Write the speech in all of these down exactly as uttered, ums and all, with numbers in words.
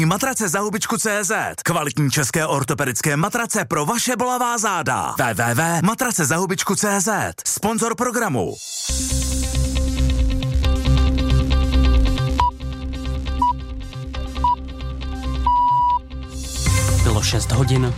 Matrace za hubičku tečka cé zet. Kvalitní české ortopedické matrace pro vaše bolavá záda. w w w tečka matrace za hubičku tečka cé zet. Sponzor programu. Bylo šest hodin.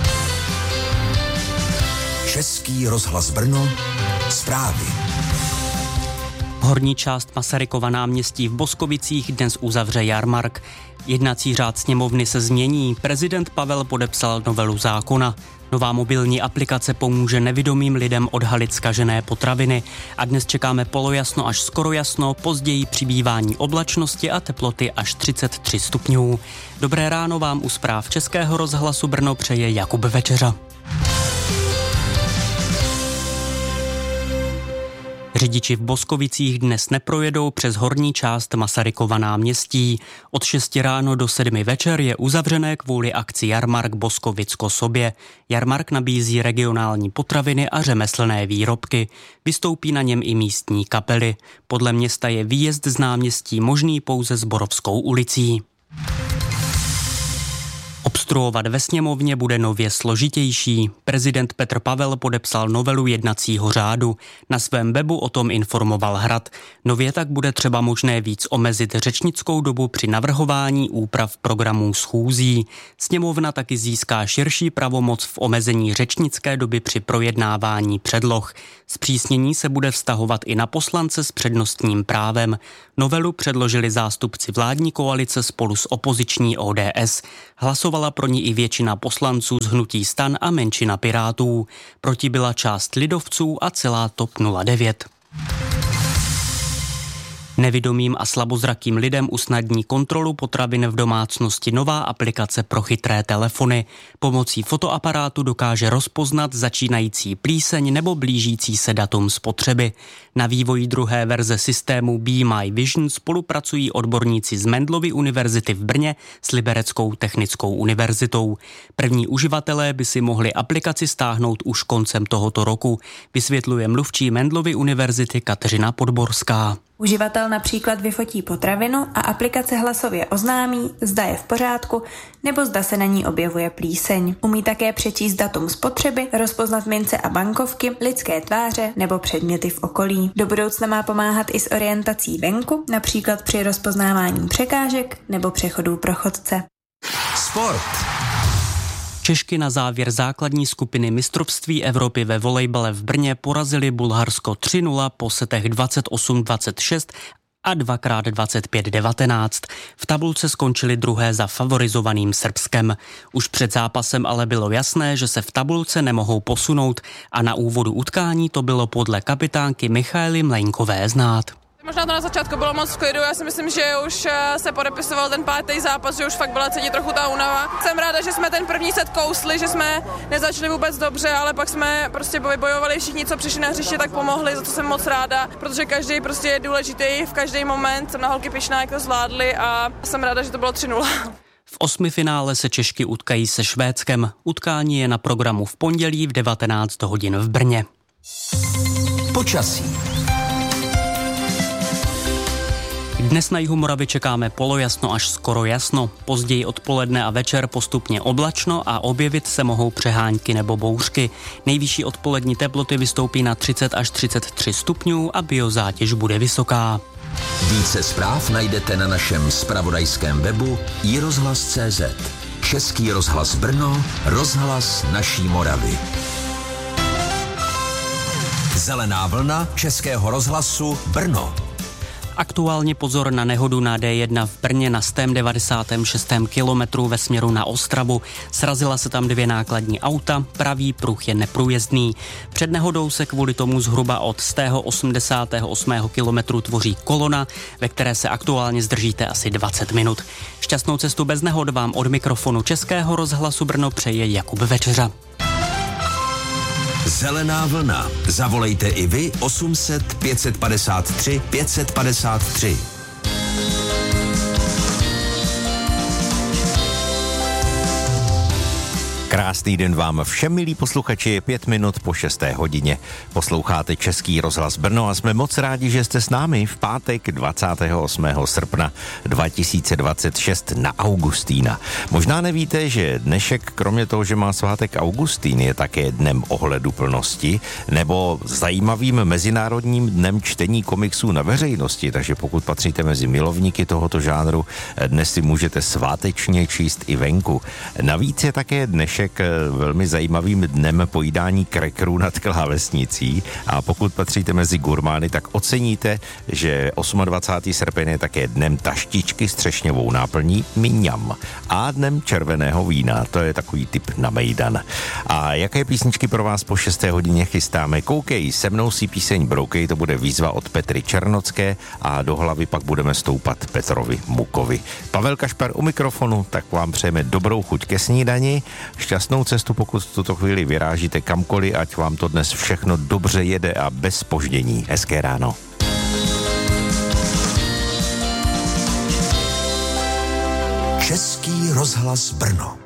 Český rozhlas Brno. Zprávy. Horní část Masarykova náměstí v Boskovicích dnes uzavře jarmark. Jednací řád sněmovny se změní. Prezident Pavel podepsal novelu zákona. Nová mobilní aplikace pomůže nevidomým lidem odhalit zkažené potraviny. A dnes čekáme polojasno až skoro jasno, později přibývání oblačnosti a teploty až třicet tři stupňů. Dobré ráno vám u zpráv Českého rozhlasu Brno přeje Jakub Večeřa. Řidiči v Boskovicích dnes neprojedou přes horní část Masarykova náměstí. Od šesti ráno do sedmi večer je uzavřené kvůli akci Jarmark Boskovicko-Sobě. Jarmark nabízí regionální potraviny a řemeslné výrobky. Vystoupí na něm i místní kapely. Podle města je výjezd z náměstí možný pouze Zborovskou ulicí. Obstruovat ve sněmovně bude nově složitější. Prezident Petr Pavel podepsal novelu jednacího řádu. Na svém webu o tom informoval Hrad. Nově tak bude třeba možné víc omezit řečnickou dobu při navrhování úprav programů schůzí. Sněmovna taky získá širší pravomoc v omezení řečnické doby při projednávání předloh. Zpřísnění se bude vztahovat i na poslance s přednostním právem. Novelu předložili zástupci vládní koalice spolu s opoziční O D S. Hlasovala pro ní i většina poslanců z hnutí STAN a menšina Pirátů. Proti byla část lidovců a celá TOP nula devět. Nevidomým a slabozrakým lidem usnadní kontrolu potravin v domácnosti nová aplikace pro chytré telefony. Pomocí fotoaparátu dokáže rozpoznat začínající plíseň nebo blížící se datum spotřeby. Na vývoji druhé verze systému Be My Vision spolupracují odborníci z Mendelovy univerzity v Brně s Libereckou technickou univerzitou. První uživatelé by si mohli aplikaci stáhnout už koncem tohoto roku, vysvětluje mluvčí Mendelovy univerzity Kateřina Podborská. Uživatel například vyfotí potravinu a aplikace hlasově oznámí, zda je v pořádku nebo zda se na ní objevuje plíseň. Umí také přečíst datum spotřeby, rozpoznat mince a bankovky, lidské tváře nebo předměty v okolí. Do budoucna má pomáhat i s orientací venku, například při rozpoznávání překážek nebo přechodů pro chodce. Sport. Češky na závěr základní skupiny mistrovství Evropy ve volejbale v Brně porazili Bulharsko tři nula po setech dvacet osm dvacet šest a dvakrát dvacet pět devatenáct. V tabulce skončili druhé za favorizovaným Srbskem. Už před zápasem ale bylo jasné, že se v tabulce nemohou posunout a na úvodu utkání to bylo podle kapitánky Michaely Mlejnkové znát. Možná to na začátku bylo moc v klidu, já si myslím, že už se podepisoval ten pátý zápas, že už fakt byla cítit trochu ta únava. Jsem ráda, že jsme ten první set kousli, že jsme nezačali vůbec dobře, ale pak jsme prostě bojovali všichni, co přišli na hřiště, tak pomohli, za to jsem moc ráda, protože každý prostě je důležitý v každý moment. Jsem na holky pyšná, jak to zvládli a jsem ráda, že to bylo tři nula. V osmifinále se Češky utkají se Švédskem. Utkání je na programu v pondělí v devatenáct hodin v Brně. Počasí. Dnes na jihu Moravy čekáme polojasno až skoro jasno. Později odpoledne a večer postupně oblačno a objevit se mohou přehánky nebo bouřky. Nejvyšší odpolední teploty vystoupí na třicet až třicet tři stupňů a biozátěž bude vysoká. Více zpráv najdete na našem zpravodajském webu i rozhlas tečka cé zet. Český rozhlas Brno, rozhlas naší Moravy. Zelená vlna Českého rozhlasu Brno. Aktuálně pozor na nehodu na D jedna v Brně na sto devadesát šest kilometrů ve směru na Ostravu. Srazila se tam dvě nákladní auta, pravý pruh je neprůjezdný. Před nehodou se kvůli tomu zhruba od sto osmdesát osm kilometrů tvoří kolona, ve které se aktuálně zdržíte asi dvacet minut. Šťastnou cestu bez nehod vám od mikrofonu Českého rozhlasu Brno přeje Jakub Večeřa. Zelená vlna. Zavolejte i vy osm set pět padesát tři pět padesát tři. Krásný den vám všem, milí posluchači, je pět minut po šesté hodině. Posloucháte Český rozhlas Brno a jsme moc rádi, že jste s námi v pátek dvacátého osmého srpna dva tisíce dvacet šest na Augustína. Možná nevíte, že dnešek, kromě toho, že má svátek Augustín, je také dnem ohleduplnosti nebo zajímavým mezinárodním dnem čtení komiksů na veřejnosti, takže pokud patříte mezi milovníky tohoto žánru, dnes si můžete svátečně číst i venku. Navíc je také dnešek velmi zajímavým dnem pojídání krekerů nad klávesnicí a pokud patříte mezi gurmány, tak oceníte, že dvacátého osmého srpen je také dnem taštičky s třešňovou náplní mňam a dnem červeného vína, to je takový tip na mejdan. A jaké písničky pro vás po šesté hodině chystáme? Koukej, se mnou si píseň Broukej, to bude výzva od Petry Černocké a do hlavy pak budeme stoupat Petrovi Mukovi. Pavel Kašpar u mikrofonu, tak vám přejeme dobrou chuť ke snídani, šťastnou cestu, pokud v tuto chvíli vyrážíte kamkoliv, ať vám to dnes všechno dobře jede a bez zpoždění. Hezké ráno. Český rozhlas Brno.